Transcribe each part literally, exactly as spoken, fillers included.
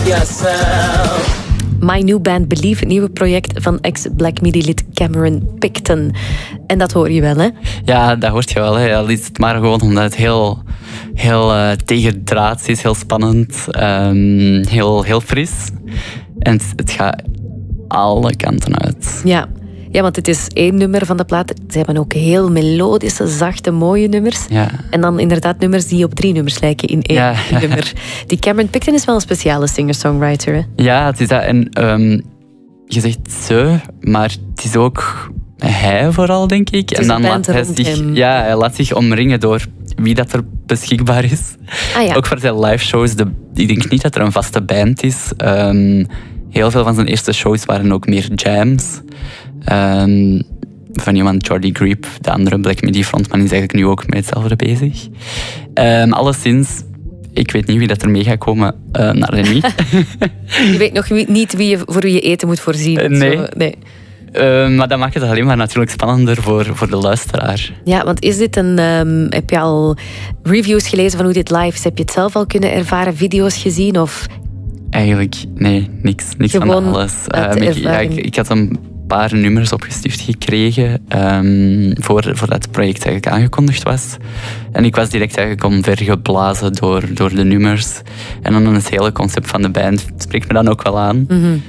yourself. My New Band Believe, het nieuwe project van ex-Black Midi-lid Cameron Picton. En dat hoor je wel, hè? Ja, dat hoort je wel. Hè. Al is het maar gewoon omdat het heel, heel uh, tegendraads is, heel spannend, um, heel, heel fris. En het, het gaat alle kanten uit. Ja. Ja, want het is één nummer van de plaat. Ze hebben ook heel melodische, zachte, mooie nummers. Ja. En dan inderdaad nummers die op drie nummers lijken in één ja. nummer. Die Cameron Picton is wel een speciale singer-songwriter, hè? Ja, het is dat. En um, je zegt ze, maar het is ook hij vooral, denk ik. Het is en dan laat hij zich, ja, hij laat zich omringen door wie dat er beschikbaar is. Ah, ja. Ook voor zijn live shows. De, ik denk niet dat er een vaste band is. Um, heel veel van zijn eerste shows waren ook meer jams. Um, van iemand, Jordy Griep, de andere Black Midi frontman, is eigenlijk nu ook met hetzelfde bezig. Um, alleszins, ik weet niet wie dat er mee gaat komen uh, naar de Nuit. Je weet nog wie, niet wie je, voor wie je eten moet voorzien. Uh, nee. Zo, nee. Uh, maar dat maakt het alleen maar natuurlijk spannender voor, voor de luisteraar. Ja, want is dit een... Um, heb je al reviews gelezen van hoe dit live is? Heb je het zelf al kunnen ervaren, video's gezien? Of... Eigenlijk, nee, niks. Niks Gewoon van alles. Um, ik, ja, ik, ik had een paar nummers opgestuurd gekregen um, voor, voordat het project eigenlijk aangekondigd was. En ik was direct eigenlijk omvergeblazen door, door de nummers. En dan het hele concept van de band spreekt me dan ook wel aan. Mm-hmm.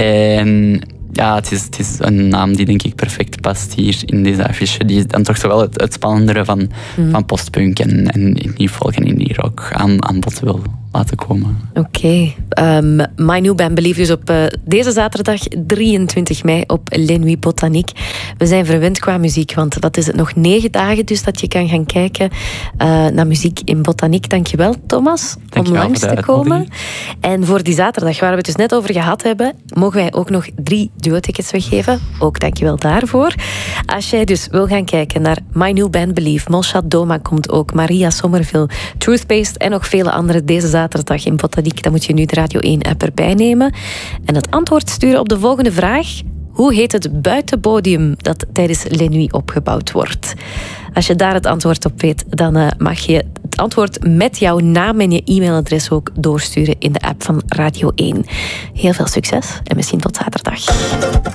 En ja, het is, het is een naam die denk ik perfect past hier in deze affiche. Die is dan toch zo wel het, het spannendere van, mm-hmm. van postpunk en, en indie folk en indie rock aan, aan bod wil laten komen. Oké. Okay. Um, My New Band Believe dus op uh, deze zaterdag drieëntwintig mei op Les Nuits Botanique. We zijn verwend qua muziek, want wat is het, nog negen dagen dus dat je kan gaan kijken uh, naar muziek in Botanique. Dankjewel, Thomas, Dank om langs te komen. En voor die zaterdag, waar we het dus net over gehad hebben, mogen wij ook nog drie duo-tickets weggeven. Ook dankjewel daarvoor. Als jij dus wil gaan kijken naar My New Band Believe, Molchat Doma komt ook, Maria Somerville, Truth-Based en nog vele andere deze zaterdag in Botanique, dan moet je nu de Radio één app erbij nemen. En het antwoord sturen op de volgende vraag. Hoe heet het buitenpodium dat tijdens Les Nuits opgebouwd wordt? Als je daar het antwoord op weet, dan uh, mag je het antwoord met jouw naam en je e-mailadres ook doorsturen in de app van Radio één. Heel veel succes en misschien tot zaterdag.